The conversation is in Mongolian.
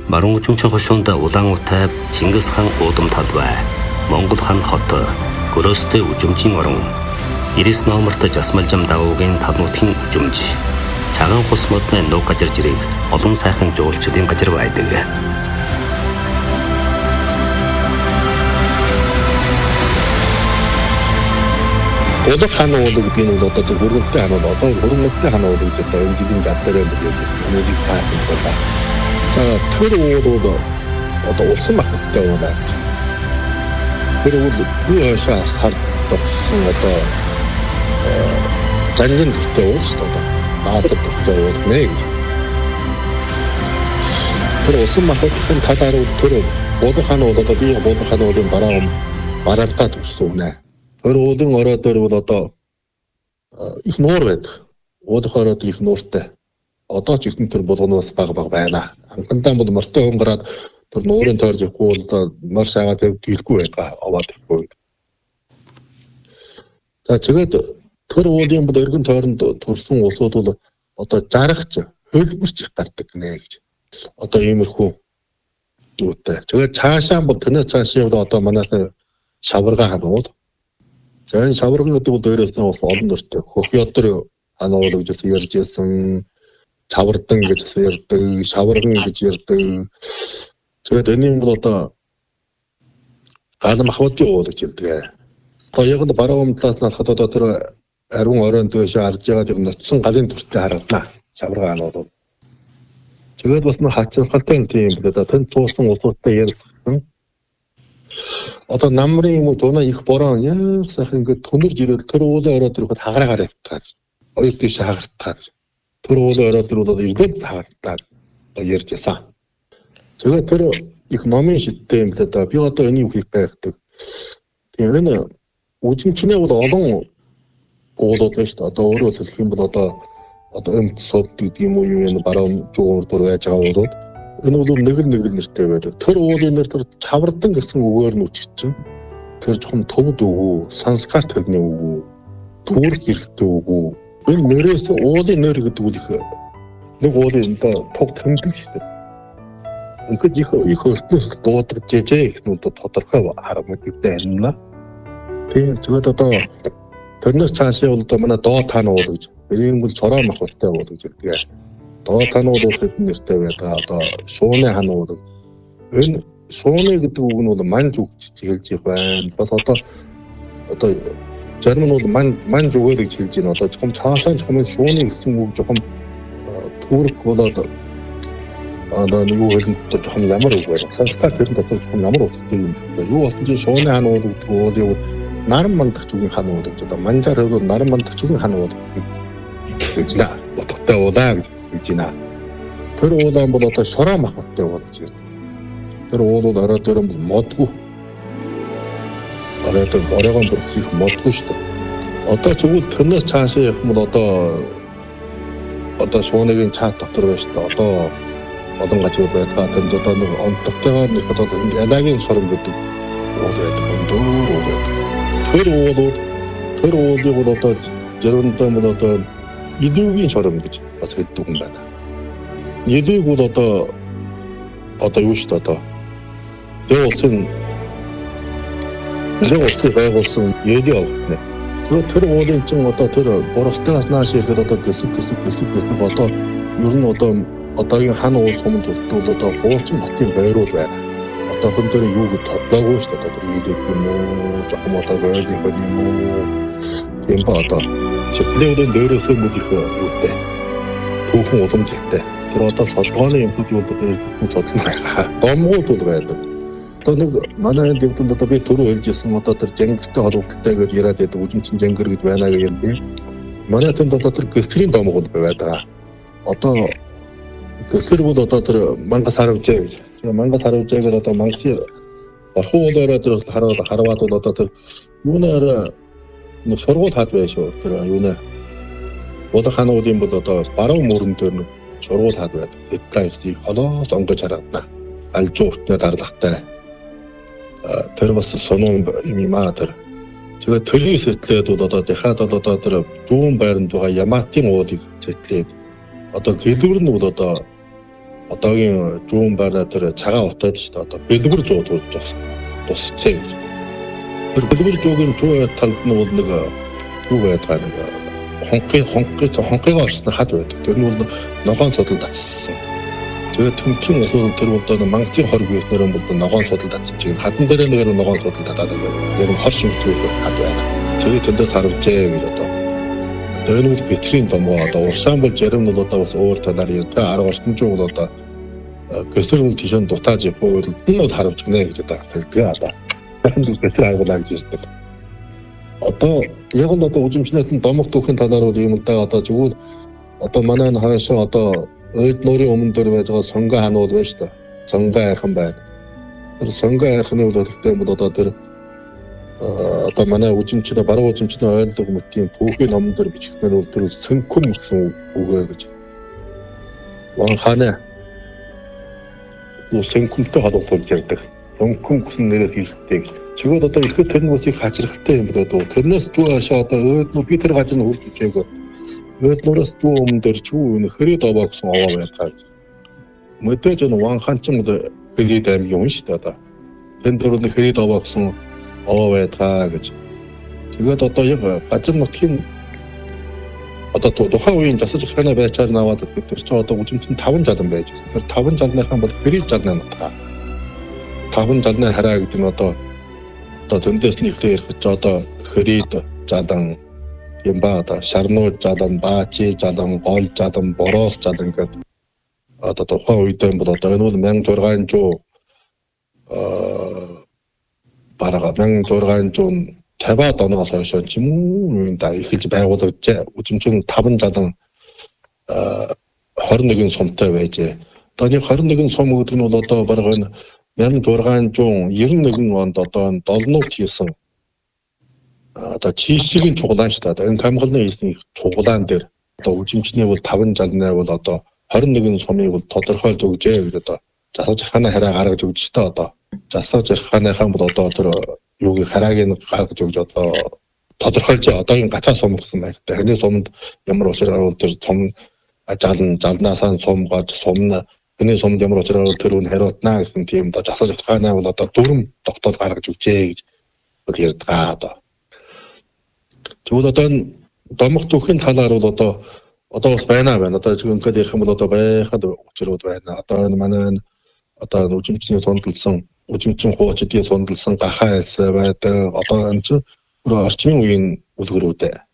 Баруун Жүмчин хошуунд Улаанутай Чингис хаан уудам талбай, Монгол хаан хот, Гөрөөстэй үжимжийн орон, 99 номерт Жасмалжам давуугийн талнуудын үжимж, Чаган хус модны нуг газар жирийг олон сайхан жуулчлалын газар байдаг. Улаг хаан уулаг гэдэг нь одоо хөрөнгөтэй хаан бол одоо хөрөнгөтэй хаан уулаг гэж одоо энэ жилийн зав дээр байдаг. Өнөөдрийг таах байна. За тэр уулууд одоо улсын махтай уулаа. Тэр уул юу яшаа хардсан одоо зангийн төстэй уул шүү дээ. Баатар төстэй уул нэ. Тэр улсын махын талаар тэр уулаг хаан уулаа одоо би уулаг хаан уулын бараалтаа төссөн үнэ. Тэр уулын ороо дээр бол одоо их нуур байдаг. Уулын ороод их нууртай. Одоо ч ихэнх тэр булгуунаас бага байна. Анхандаа бол мортой хөнгөрөөд тэр нуурын тойрж ихгүй бол одоо мор саагаад гэлгүй байдаг. Аваад ихгүй. За тэгээд тэр уулын бол өргөн тойронд төрсэн улсууд бол одоо жаргах хөлбөрч их гардаг нэ гэж. Одоо иймэрхүү дүүтэй. Тэгээд цаашаа бол тэрнээс цаашаа одоо манайх шаварга ханууд. За энэ шаварга гэдэг бол өөрөөс нь бас олон нэртэй. Хөхиодор ханууд гэж ярьж ирсэн. Чавардан гэж ярьдаг, шаварган гэж ярьдаг. Тэгээд энэ юм бол одоо галам ахватын уул гэж хэлдэг. Одоо яг л баруун талаас нь харахад одоо тэр ариун оройн дээш харж байгаа тэр ноцсон галын төртэй харагдана. Шаварган ханууд. Тэгээд бас нэг хацралтай юм тийм л одоо тэн цуусан улсуудтай ярилцсан. Одоо намрын юм уу зуна их бороо яг сайхан ингээд төнөрж ирэл тэр уулын ороод ирэхэд хагараагаар явтаад. Хоёр тийш хагартаад. Тэр уулын ороод ирэхэд ирдэл хагартаад ярьж байсан. Тэгээд тэр их номын шидтэй юм л одоо би одоо энийг хийх байгадаг. Тийм энэ үжимчнээ бол олон уулууд байна шүү дээ. Одоо өөрөөр хэлэх юм бол одоо өмд сод гэдэг юм уу юу баруун зүүн дур байж байгаа уулууд. Энэ бол нэг л нэртэй байдаг. Тэр уулын нэр тэр чавардан гэсэн үгээр нь үчигчин. Тэр жоохон төвд өгөө, санскарт хэлний өгөө, түүрх гэрэлтэй өгөө. Энэ нэрээс уулын нэр гэдэг үл их нэг уулын одоо туг тэмдэг шүү дээ. Ингээд их өртнөөс дуудаг жижиг ихнүүд тодорхой харамгдтай байна. Тийм зөвхөн одоо тэрнээс цаашаа бол одоо манай доо таан уул гэж. Энэ бол цороо махтай уул гэж хэлдэг. Доо таан уул хэдэн нэртэй байдаг. Одоо шууны хан уул. Энэ шууны гэдэг үг нь бол манж үг гэж хэлж их байна. Бас одоо зарим нь бол манж үгээр гэж хэлж байна. Одоо жоохон цаашаа жоохон шууны гэсэн үг жоохон түүрэг болоод одоо нэг үг хэлэхэд жоохон ямар үг байна. Санскарт хэлэнд дотор жоохон ямар үг юм. Юу болсон чинь шууны хан уул гэдэг нь юу наран мандагч үгийн хан уул гэж одоо манжаар хэлбэл наран мандагч үгийн хан уул гэж нэ. Утгатай уулаа гэж байна. Тэр уулаан бол одоо шороо махтай уул гэж ярьдаг. Тэр уул бол орой дээр бол модгүй. Орой дээр оройгон бүрх их модгүй шүү дээ. Одоо чигвэл тэрнээс цаашаа явах юм бол одоо шууныгийн чат дотор байна шүү дээ. Одоо олон гажууд байдаг. Тэнд одоо нэг онцлогтойгоор нэг одоо ялагийн шорон гэдэг уул байдаг. Өндөр уул байдаг. Тэр уулыг бол одоо жирэмдэн бол одоо илүүгийн шорон гэж бас хэлдэг юм байна. Илүүг бол одоо юу шүү дээ одоо яг улсын байгуулсан ялий авахна. Тэр уулын чин одоо тэр бурастаас нааш ирэхэд одоо гэсэг одоо ер нь одоогийн хан уул сумд бол одоо хуучин хотын байрууд байна. Одоо хэн дээр юу гэж тодлоогүй шүү дээ. Одоо илүүг юм уу, жоохон одоо гойл юм уу. Тийм ба одоо чиглэлийн дээрээс юм их үүтэй. Түүхэн уламжилтай. Тэр одоо солгооны юмуд юу бол тэр содлон байгаа. Домгууд бол байдаг. Одоо нэг манай энэ дэвтэнд одоо би түрүү хэлжсэн одоо тэр жангиртай холбогдолтой гэж яриад байдаг үжимчин жангир гэж байна гэж юм тийм. Манай тэнд одоо тэр гэсрийн домгууд байдаг. Одоо гэсэр бол одоо тэр мангас харавжээ гэж. Мангас харавжээгээр одоо мангасны орхуу болоороо тэр харваад бол одоо тэр юунаар нэг сургууль хаад байж шүү. Тэр юунаа Улаан хаан уулын бол одоо баруун мөрөн дээр нэг сургууль хаад байдаг. Эдлайстыг холоос онгож харагдана. Алжууртны дарлагтай. Тэр бас сонон юм аа тэр. Тэгээд төрийн сэтлээд бол одоо дахиад одоо тэр зүүн байранд байгаа Яматын уулыг сэтлээд одоо гэлбэр нь бол одоо одоогийн зүүн байрны тэр цагаан утаад шүү дээ. Одоо бэлгэр жуу туулж байгаа. Тусцээ гэж. Тэр бэлгэр жуугийн жуу талд нь бол нэг юу байдаг нэг хонхыг орсон хад байдаг. Тэр нь бол ногоон судал татсан. Тэгээд төмтгийн усууд тэр бол мангацын хорг үеснээр бол ногоон судал татчих. Хадан дээр нэг ногоон судал татаад яг хор шимтгүүд хад байна. Тэгээд тэндээс харуулжээ гэж одоо. Тэр нь бол гэтрийн домоо одоо уршаан бол зарим нь одоо бас өөр талаар ярьдаг. Арга ортомжууд одоо гэсрэн тийшэн дутааж явах бол энэ бол харуулж гинэ гэж одоо хэлдэг одоо. Дахин гэтэр аргалаа гэж ярьдаг. Одоо яг л одоо үжимчнээс нь домог түүхийн талаар бол юм л да одоо зөвхөн одоо манай энэ хаашаа одоо Ойд нуурын өмнө дөр байж байгаа сонгоо ханууд байна шүү дээ. Сонгоо айхан байна. Тэр сонгоо айхны бол гэхдээ юм бол одоо тэр одоо манай үжимчнээ баруун үжимчнээ ойлгох мэтийн түүхийн номон дээр бичгтнэр бол тэр сэнкүм гэсэн үгээ гэж. Ван хана сэнкүмтэй холбогдуулж ярьдаг. Сэнкүм гэсэн нэрээр хэлдэг. Чигөөд одоо ихэд тэр нь бас их хачирхалтай юм болоо. Тэрнээс зүү хашаа одоо ойд нуур би тэр гажин хурж үжээгөө. Ойд нуураас зүү өмнө дээр чүү энэ хэрэг овоо гэсэн овоо байдаг. Мэдээж энэ Ван ханчин хэрэг аймгийн юм шүү дээ одоо. Тэн дөрөв нь хэрэг овоо гэсэн овоо байдаг гэж. Тэгээд одоо яг гажин нутгийн одоо тухайн үеийн засаж ахны байцаар наваад бид тэр чинь одоо үжимцэн 5 жалан байж байна. Тэр 5 жалныхан бол хэрэг жалны нутгаа. 5 жалны хараа гэдэг нь одоо зөндөс нь ихтэй ярих гэж одоо хэрэг жалан юм ба одоо шарнуу жалан, баачи жалан, гол жалан, бороос жалан гэдэг одоо тухайн үедээ бол одоо энэ бол 1600 бараг 1650-аад оноос хойш юм уу энэ да эхэлж байгуулагдаж үжимчин 5 жалан 21 сумтай байжээ. Одоо нэг 21 сум гэдэг нь бол одоо бараг энэ 1691 онд одоо долнууд хийсэн одоо чийшгийн чуглаан шүү дээ. Энэ камгалны хийсэн чуглаан дээр одоо үжимчний бол 5 жалнаа бол одоо 21 сумыг бол тодорхойлж өгжээ гэж одоо засаж ахны хараа гаргаж өгч та одоо засаж ахныхаа бол одоо тэр юуг харааг нь гаргаж өгж одоо тодорхойлж одоогийн гацаа сум гэсэн байна. Тэрний сумд ямар учраас тэр сум жалнаасаа сум гаж сумна энэ сумд ямар учраас тэр үн хариутнаа гэсэн тийм одоо засаж ахнаа бол одоо дүрм тогтоол гаргаж өгчээ гэж бол ярьдаг одоо. Тэгвэл одоо энэ домох түүхийн талаар бол одоо бас байна. Одоо жигэнхэд ярих юм бол одоо байхад учрууд байна. Одоо энэ манай одоо үжимчний сундалсан үжимчин хуучдын сундалсан гахаа хэлсэ байдаг. Одоо энэ чинь орчмын үеийн үлгэрүүд